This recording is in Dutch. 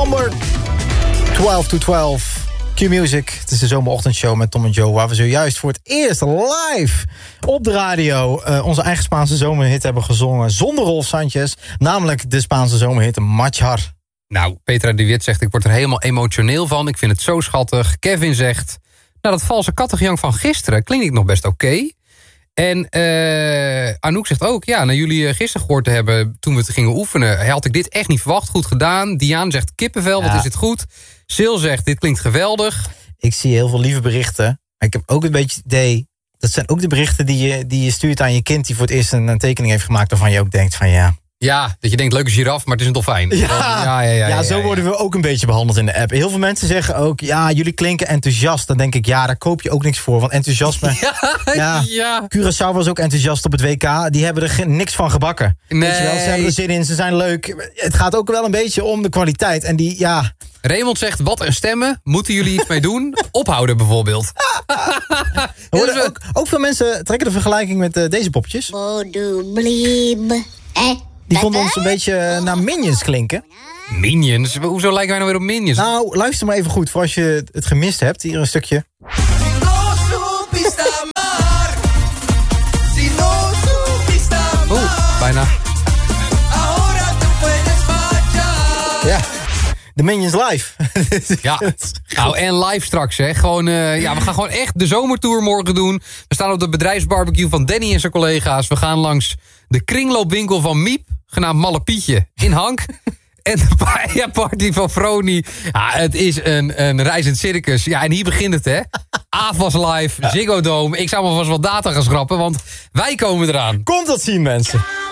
Number 12 to 12. Q-Music. Het is de zomerochtendshow met Tom en Joe, waar we zojuist voor het eerst live op de radio onze eigen Spaanse zomerhit hebben gezongen zonder Rolf Sanchez. Namelijk de Spaanse zomerhit Machar. Nou, Petra de Wit zegt, ik word er helemaal emotioneel van. Ik vind het zo schattig. Kevin zegt, nou, dat valse kattengejank van gisteren klinkt nog best oké. En Anouk zegt ook, ja, na jullie gisteren gehoord te hebben toen we het gingen oefenen, had ik dit echt niet verwacht. Goed gedaan. Diaan zegt kippenvel, wat is dit goed. Sil zegt, dit klinkt geweldig. Ik zie heel veel lieve berichten. Maar ik heb ook een beetje het idee, dat zijn ook de berichten die je stuurt aan je kind die voor het eerst een tekening heeft gemaakt waarvan je ook denkt van ja. Ja, dat je denkt, leuke giraf, maar het is een dolfijn. Ja, zo worden we ook een beetje behandeld in de app. Heel veel mensen zeggen ook, ja, jullie klinken enthousiast. Dan denk ik, ja, daar koop je ook niks voor. Want enthousiasme... Ja. Curaçao was ook enthousiast op het WK. Die hebben er niks van gebakken. Nee. Weet je wel, ze hebben er zin in, ze zijn leuk. Het gaat ook wel een beetje om de kwaliteit. En die, ja... Raymond zegt, wat een stemmen. Moeten jullie iets mee doen? Ophouden bijvoorbeeld. Ook veel mensen trekken de vergelijking met deze popjes. Die vonden ons een beetje naar Minions klinken. Minions? Hoezo lijken wij nou weer op Minions? Nou, luister maar even goed voor als je het gemist hebt. Hier een stukje. Bijna. Ja. De Minions live. Ja, nou en live straks, hè. Gewoon, we gaan gewoon echt de zomertour morgen doen. We staan op de bedrijfsbarbecue van Danny en zijn collega's. We gaan langs de kringloopwinkel van Miep, genaamd Malle Pietje, in Hank. En de paella-party van Froni. Ja, het is een reizend circus. Ja, en hier begint het, hè. AFAS live, Ziggo Dome. Ik zou maar vast wel data gaan schrappen, want wij komen eraan. Komt dat zien, mensen.